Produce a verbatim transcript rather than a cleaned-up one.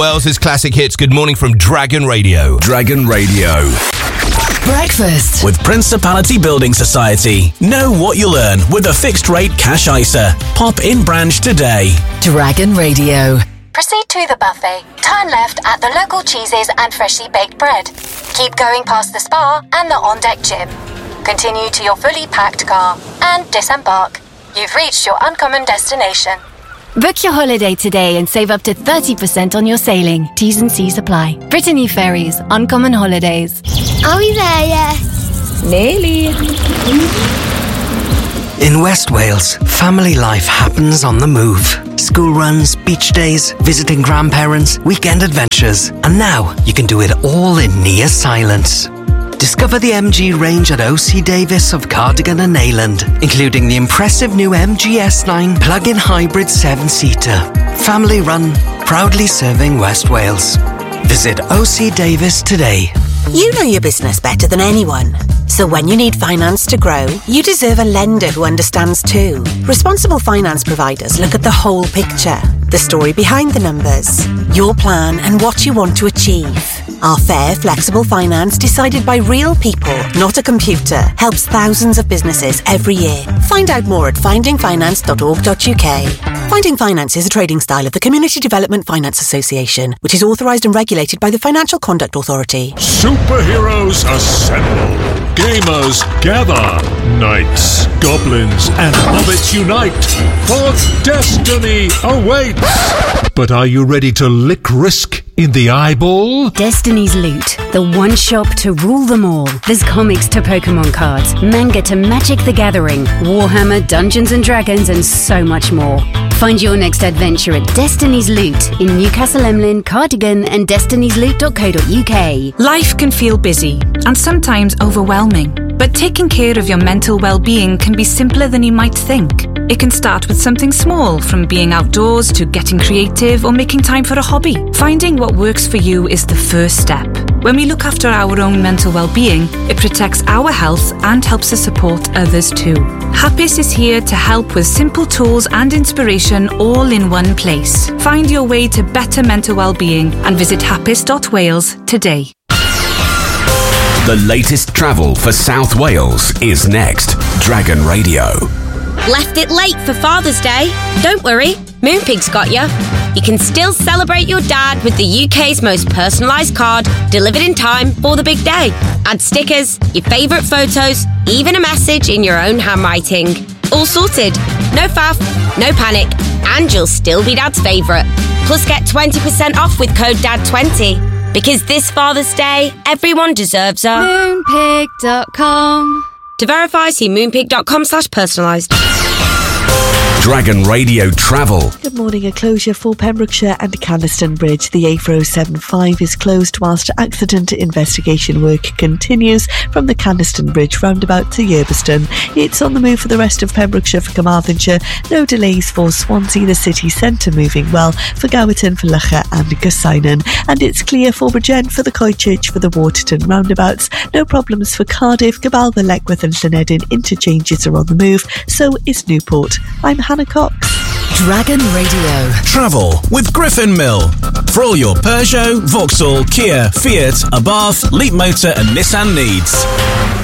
Wales's classic hits. Good morning from Dragon Radio. Dragon Radio. Breakfast with Principality Building Society. Know what you'll earn with a fixed rate cash I S A. Pop in branch today. Dragon Radio. Proceed to the buffet. Turn left at the local cheeses and freshly baked bread. Keep going past the spa and the on-deck gym. Continue to your fully packed car and disembark. You've reached your uncommon destination. Book your holiday today and save up to thirty percent on your sailing. T's and C's apply. Brittany Ferries, Uncommon Holidays. Are we there yet? Nearly. In West Wales, family life happens on the move. School runs, beach days, visiting grandparents, weekend adventures. And now you can do it all in near silence. Discover the M G range at O C Davis of Cardigan and Neyland, including the impressive new M G S nine plug-in hybrid seven-seater. Family run, proudly serving West Wales. Visit O C Davis today. You know your business better than anyone. So when you need finance to grow, you deserve a lender who understands too. Responsible finance providers look at the whole picture, the story behind the numbers, your plan and what you want to achieve. Our fair, flexible finance decided by real people, not a computer, helps thousands of businesses every year. Find out more at finding finance dot org dot U K. Finding Finance is a trading style of the Community Development Finance Association, which is authorised and regulated by the Financial Conduct Authority. Superheroes assemble. Gamers gather. Knights, goblins, and hobbits unite. For destiny awaits. But are you ready to lick risk in the eyeball? Destiny's Loot, the one shop to rule them all. There's comics to Pokemon cards, manga to Magic the Gathering, Warhammer, Dungeons and Dragons, and so much more. Find your next adventure at Destiny's Loot in Newcastle Emlyn, Cardigan, and destinies loot dot co dot U K. Life can feel busy and sometimes overwhelming, but taking care of your mental well-being can be simpler than you might think. It can start with something small, from being outdoors to getting creative or making time for a hobby. Finding what works for you is the first step. When we look after our own mental well-being, it protects our health and helps us support others too. Happis is here to help with simple tools and inspiration all in one place. Find your way to better mental well-being and visit happis dot wales today. The latest travel for South Wales is next. Dragon Radio. Left it late for Father's Day? Don't worry, Moonpig's got you. You can still celebrate your dad with the U K's most personalised card, delivered in time for the big day. Add stickers, your favourite photos, even a message in your own handwriting. All sorted. No faff, no panic, and you'll still be Dad's favourite. Plus get twenty percent off with code D A D twenty. Because this Father's Day, everyone deserves a... Moonpig dot com. To verify, see moonpig dot com slash personalised. Dragon Radio Travel. Good morning. A closure for Pembrokeshire and Canaston Bridge. The A four oh seven five is closed whilst accident investigation work continues from the Canaston Bridge roundabout to Yerbeston. It's on the move for the rest of Pembrokeshire for Carmarthenshire. No delays for Swansea, the city centre moving well for Gowerton, for Loughor and Gosynan. And it's clear for Bridgend, for the Coychurch, for the Waterton roundabouts. No problems for Cardiff, Gabalva, Leckwith and Llanedin. Interchanges are on the move. So is Newport. I'm Hannah Cox. Dragon Radio. Travel with Griffin Mill. For all your Peugeot, Vauxhall, Kia, Fiat, Abarth, Leapmotor and Nissan needs.